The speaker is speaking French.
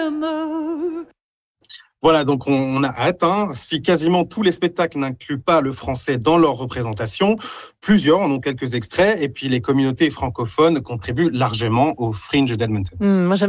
Voilà, donc on a hâte. Si quasiment tous les spectacles n'incluent pas le français dans leur représentation, plusieurs en ont quelques extraits, et puis les communautés francophones contribuent largement au Fringe d'Edmonton. Moi, j'aime